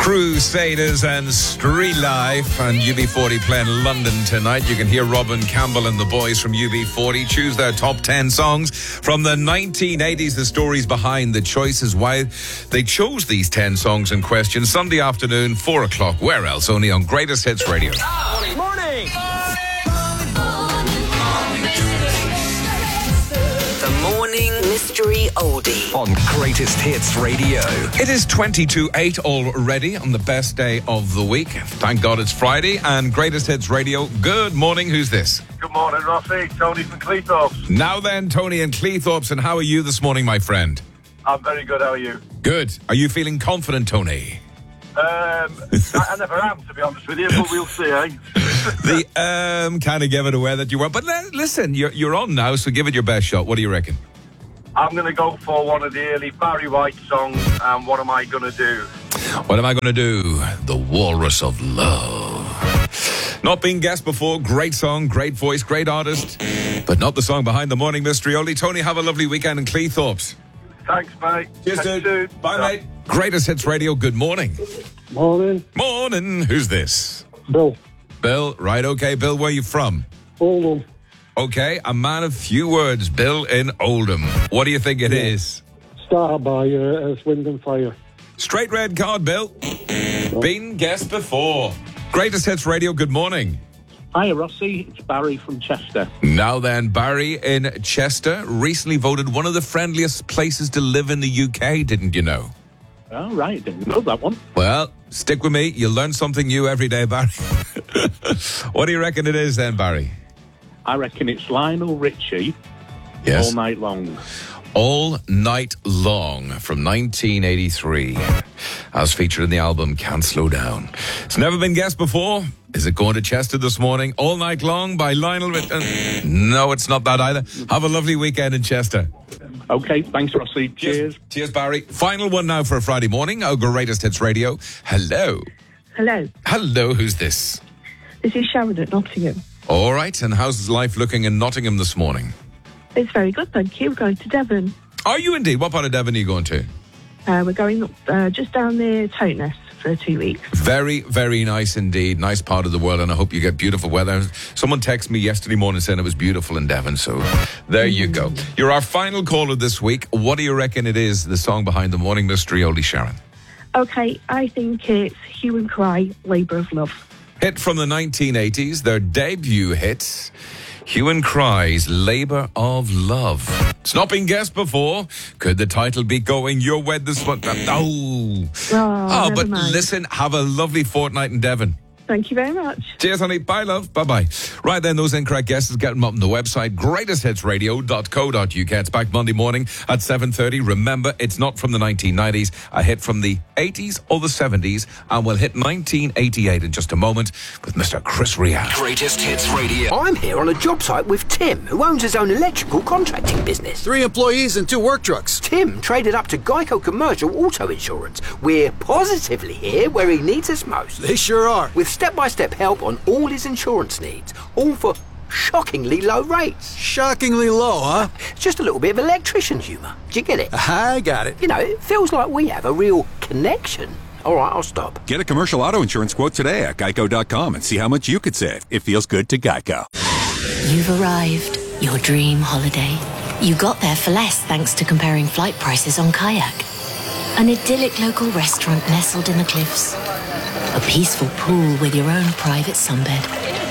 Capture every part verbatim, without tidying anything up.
Crusaders and Street Life and U B forty playing London tonight. You can hear Robin Campbell and the boys from U B forty choose their top ten songs from the nineteen eighties. The stories behind the choices, why they chose these ten songs in question. Sunday afternoon, four o'clock. Where else? Only on Greatest Hits Radio. Morning. Morning. The Morning Mystery Oldie On Greatest Hits Radio. It is twenty to eight already on the best day of the week. Thank God it's Friday and Greatest Hits Radio. Good morning. Who's this? Good morning, Rossi. Tony from Cleethorpes. Now then, Tony and Cleethorpes, and how are you this morning, my friend? I'm very good. How are you? Good. Are you feeling confident, Tony? Um, I, I never am, to be honest with you, but we'll see, eh? The um kind of gave it away that you were. But l- listen, you're, you're on now, so give it your best shot. What do you reckon? I'm going to go for one of the early Barry White songs, and What Am I Gonna Do? What am I going to do? The Walrus of Love. Not been guessed before. Great song, great voice, great artist, but not the song behind the morning mystery. Only Tony, have a lovely weekend in Cleethorpes. Thanks, mate. Cheers, Catch you dude. soon. Bye, Ta. mate. Greatest Hits Radio, good morning. Morning, Morning. Who's this? Bill. Bill. Right, okay. Bill, where are you from? Oldham. Okay, a man of few words. Bill in Oldham. What do you think it is? Started by uh, Earth, Wind and Fire. Straight red card, Bill. Been guessed before. Greatest Hits Radio, good morning. Hi, Rossi. It's Barry from Chester. Now then, Barry in Chester recently voted one of the friendliest places to live in the U K, didn't you know? Oh, right. Didn't know that one. Well, stick with me. You'll learn something new every day, Barry. What do you reckon it is then, Barry? I reckon it's Lionel Richie, Yes. All Night Long. All Night Long from nineteen eighty-three, as featured in the album Can't Slow Down. It's never been guessed before. Is it going to Chester this morning? All Night Long by Lionel Richie? No, it's not that either. Have a lovely weekend in Chester. Okay, thanks, Rossi. Cheers. Cheers, Barry. Final one now for a Friday morning. Oh, Greatest Hits Radio. Hello. Hello, Hello, who's this? this is Sharon at Nottingham. All right, and how's life looking in Nottingham this morning? It's very good, thank you. We're going to Devon. Are you indeed? What part of Devon are you going to? Uh, we're going up uh, just down near Toteness for two weeks. Very, very nice indeed. Nice part of the world, and I hope you get beautiful weather. Someone texted me yesterday morning saying it was beautiful in Devon, so there you go. You're our final caller this week. What do you reckon it is, the song behind the morning mystery, Oldie Sharon? Okay, I think it's Hue and Cry, Labour of Love. Hit from the nineteen eighties, their debut hit, Hue and Cry's Labour of Love. It's not been guessed before. Could the title be going your way this one? Oh, Oh, oh never but mind. listen, have a lovely fortnight in Devon. Thank you very much. Cheers, honey. Bye, love. Bye-bye. Right then, those incorrect guesses, get them up on the website, greatest hits radio dot co dot uk. It's back Monday morning at seven thirty. Remember, it's not from the nineteen nineties, a hit from the eighties or the seventies, and we'll hit nineteen eighty-eight in just a moment with Mister Chris Ria. Greatest Hits Radio. I'm here on a job site with Tim, who owns his own electrical contracting business. Three employees and two work trucks. Tim traded up to Geico Commercial Auto Insurance. We're positively here where he needs us most. They sure are. With step-by-step help on all his insurance needs, all for shockingly low rates. Shockingly low, huh? It's just a little bit of electrician humour. Do you get it? I got it. You know, it feels like we have a real connection. All right, I'll stop. Get a commercial auto insurance quote today at geico dot com and see how much you could save. It feels good to Geico. You've arrived. Your dream holiday. You got there for less thanks to comparing flight prices on Kayak. An idyllic local restaurant nestled in the cliffs. A peaceful pool with your own private sunbed.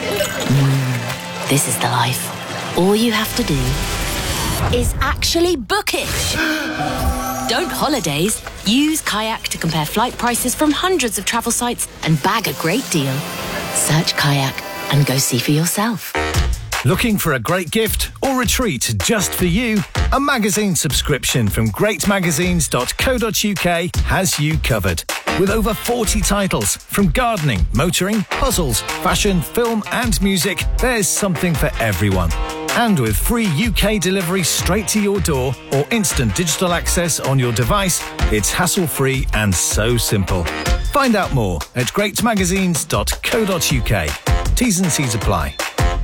Mmm, this is the life. All you have to do is actually book it. Don't holidays. Use Kayak to compare flight prices from hundreds of travel sites and bag a great deal. Search Kayak and go see for yourself. Looking for a great gift or retreat just for you? A magazine subscription from great magazines dot co dot uk has you covered. With over forty titles, from gardening, motoring, puzzles, fashion, film and music, there's something for everyone. And with free U K delivery straight to your door or instant digital access on your device, it's hassle-free and so simple. Find out more at great magazines dot co dot uk. T's and C's apply.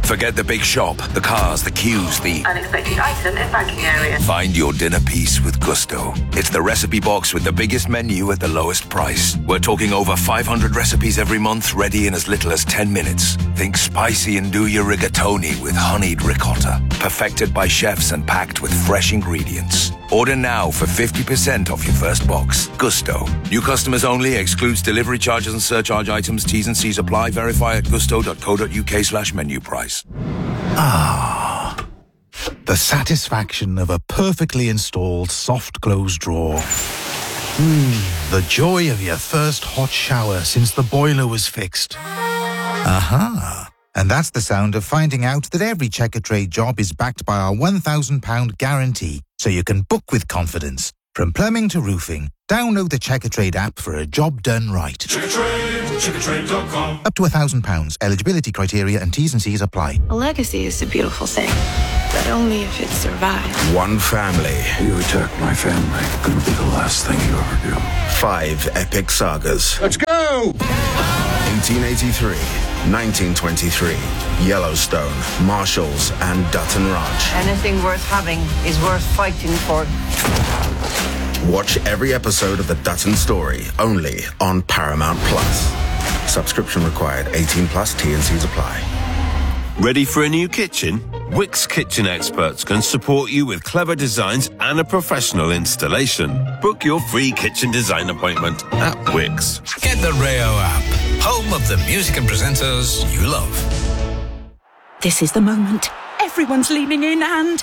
Forget the big shop, the cars, the queues, the unexpected item in banking area. Find your dinner piece with Gusto. It's the recipe box with the biggest menu at the lowest price. We're talking over five hundred recipes every month, ready in as little as ten minutes. Think spicy and do your rigatoni with honeyed ricotta. Perfected by chefs and packed with fresh ingredients. Order now for fifty percent off your first box. Gusto. New customers only. Excludes delivery charges and surcharge items. T's and C's apply. Verify at gusto.co.uk slash menu price. Ah, the satisfaction of a perfectly installed soft close drawer. Hmm, the joy of your first hot shower since the boiler was fixed. Aha, and that's the sound of finding out that every Checkatrade job is backed by our one thousand pounds guarantee, so you can book with confidence. From plumbing to roofing, download the Checkatrade app for a job done right. Checkatrade, checkatrade dot com. Up to one thousand pounds. Eligibility criteria and T's and C's apply. A legacy is a beautiful thing, but only if it survives. One family. You attack my family. Gonna be the last thing you ever do. Five epic sagas. Let's go! eighteen eighty-three, nineteen twenty-three, Yellowstone, Marshalls, and Dutton Ranch. Anything worth having is worth fighting for. Watch every episode of The Dutton Story, only on Paramount Plus. Subscription required. eighteen plus. T and C's apply. Ready for a new kitchen? Wix Kitchen Experts can support you with clever designs and a professional installation. Book your free kitchen design appointment at Wix. Get the Rayo app, home of the music and presenters you love. This is the moment. Everyone's leaning in and...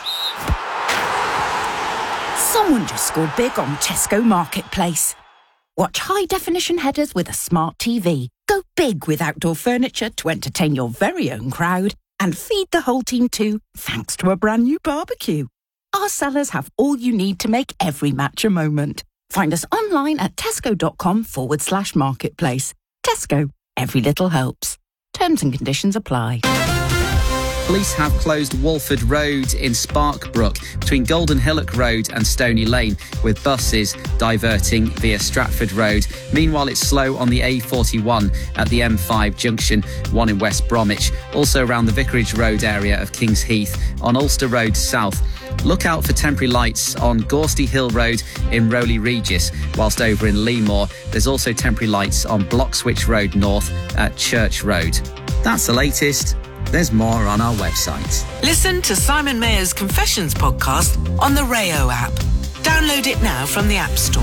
someone just scored big on Tesco Marketplace. Watch high-definition headers with a smart T V. Go big with outdoor furniture to entertain your very own crowd. And feed the whole team too, thanks to a brand new barbecue. Our sellers have all you need to make every match a moment. Find us online at tesco.com forward slash marketplace. Tesco, every little helps. Terms and conditions apply. Police have closed Walford Road in Sparkbrook between Golden Hillock Road and Stony Lane, with buses diverting via Stratford Road. Meanwhile, it's slow on the A forty-one at the M five junction, one in West Bromwich. Also around the Vicarage Road area of Kings Heath on Ulster Road South. Look out for temporary lights on Gorsty Hill Road in Rowley Regis, whilst over in Leamore, there's also temporary lights on Blockswich Road North at Church Road. That's the latest. There's more on our website. Listen to Simon Mayer's Confessions podcast on the Rayo app. Download it now from the App Store.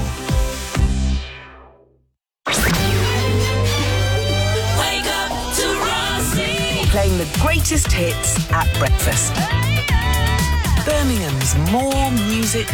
Wake up to Rossi. Playing the greatest hits at breakfast. Birmingham's More Music